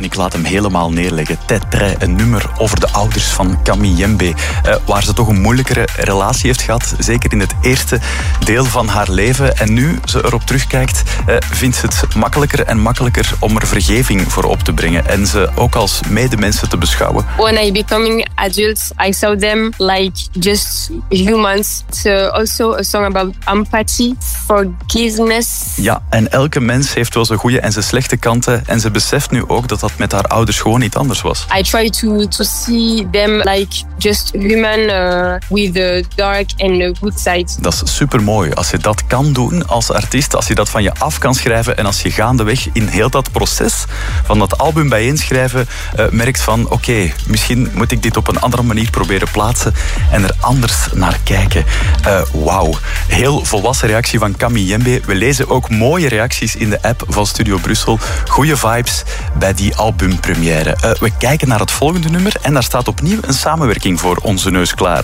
ik laat hem helemaal neerleggen. Tetre, een nummer over de ouders van Camille Yembe, waar ze toch een moeilijkere relatie heeft gehad, zeker in het eerste deel van haar leven. En nu ze erop terugkijkt, vindt ze het makkelijker en makkelijker om er vergeving voor op te brengen en ze ook als medemensen te beschouwen. When I becoming adult, I saw them like just humans. It's also a song about empathy, forgiveness. Ja, en elke mens heeft wel zijn goede en zijn slechte kanten en ze beseft nu ook dat dat met haar ouders gewoon niet anders was. I try to see them like just human with the dark and the good side. Dat is supermooi. Als je dat kan doen als artiest, als je dat van je af kan schrijven en als je gaandeweg in heel dat proces van dat album bijeenschrijven merkt van oké, misschien moet ik dit op een andere manier proberen plaatsen en er anders naar kijken. Wauw. Heel volwassen reactie van Camille Yembe. We lezen ook mooie reacties in de app van Studio Brussel. Goeie vibes bij die albumpremière. We kijken naar het volgende nummer en daar staat opnieuw een samenwerking voor onze neus klaar.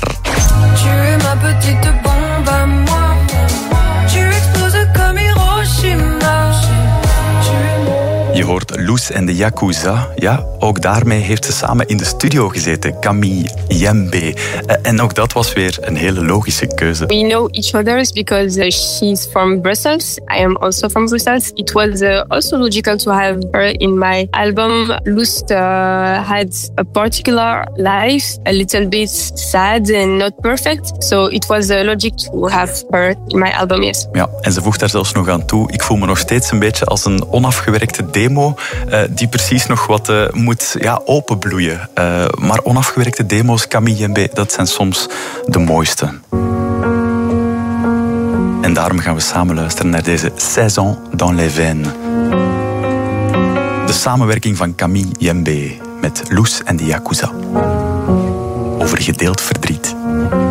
Je hoort Loes en de Yakuza. Ja, ook daarmee heeft ze samen in de studio gezeten. Camille Yembe. En ook dat was weer een hele logische keuze. We know each other because she's from Brussels. I am also from Brussels. It was also logical to have her in my album. Loes had a particular life, a little bit sad and not perfect. So it was logic to have her in my album, yes. Ja, en ze voegt daar zelfs nog aan toe. Ik voel me nog steeds een beetje als een onafgewerkte demo die precies nog wat moet openbloeien. Maar onafgewerkte demo's, Camille Yembe, dat zijn soms de mooiste. En daarom gaan we samen luisteren naar deze 16 ans dans les veines. De samenwerking van Camille Yembe met Loes en de Yakuza. Over gedeeld verdriet.